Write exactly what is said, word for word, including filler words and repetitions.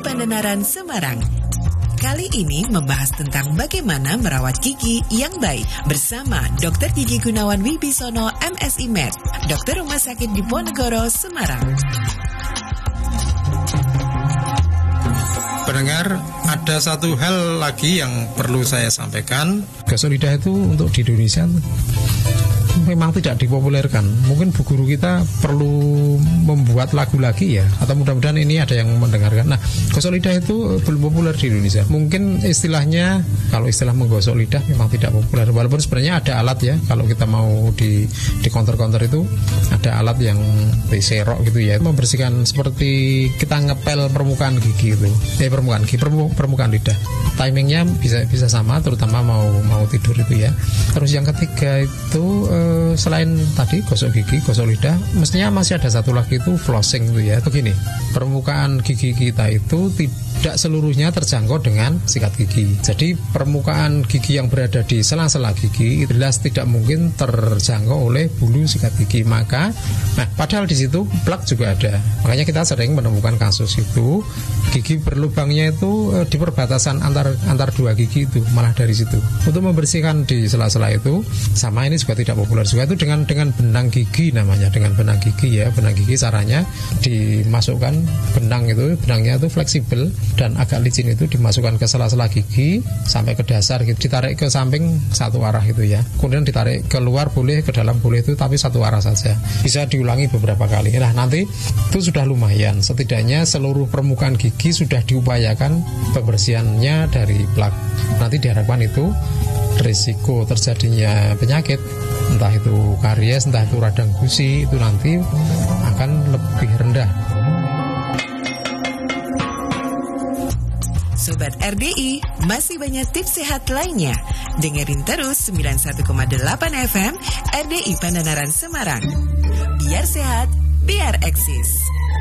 Pandanaran Semarang. Kali ini membahas tentang bagaimana merawat gigi yang baik bersama dokter Gigi Gunawan Wibisono M Si Med, dokter Rumah Sakit Diponegoro, Semarang. Pendengar, ada satu hal lagi yang perlu saya sampaikan. Gosok lidah itu untuk di Indonesia memang tidak dipopulerkan. Mungkin bu guru kita perlu membuat lagu lagi ya, atau mudah-mudahan ini ada yang mendengarkan. Nah, gosok lidah itu belum populer di Indonesia. Mungkin istilahnya, kalau istilah menggosok lidah memang tidak populer. Walaupun sebenarnya ada alat ya, kalau kita mau di di counter-counter itu ada alat yang diserok gitu ya, membersihkan seperti kita ngepel permukaan gigi itu. Eh permukaan gigi, permukaan lidah. Timingnya bisa bisa sama, terutama mau mau tidur itu ya. Terus yang ketiga itu eh, selain tadi gosok gigi, gosok lidah, mestinya masih ada satu lagi itu flossing itu ya. Begini, permukaan gigi kita itu tidak seluruhnya terjangkau dengan sikat gigi. Jadi permukaan gigi yang berada di sela-sela gigi itu jelas tidak mungkin terjangkau oleh bulu sikat gigi. Maka, nah padahal di situ plak juga ada. Makanya kita sering menemukan kasus itu gigi berlubangnya itu eh, di perbatasan antar antar dua gigi itu, malah dari situ. Untuk membersihkan di sela-sela itu, sama ini juga tidak populer juga, itu dengan dengan benang gigi namanya, dengan benang gigi ya. Benang gigi caranya dimasukkan benang itu, benangnya itu fleksibel dan agak licin, itu dimasukkan ke sela-sela gigi sampai ke dasar gitu, ditarik ke samping satu arah itu ya. Kemudian ditarik keluar boleh, ke dalam boleh, itu tapi satu arah saja. Bisa diulangi beberapa kali. Nah, nanti itu sudah lumayan. Setidaknya seluruh permukaan gigi sudah diupayakan pembersihannya dari plak. Nanti diharapkan itu risiko terjadinya penyakit, entah itu karies, entah itu radang gusi, itu nanti akan lebih rendah. Sobat R D I, masih banyak tips sehat lainnya. Dengerin terus sembilan puluh satu koma delapan F M R D I Pandanaran Semarang. Biar sehat, biar eksis.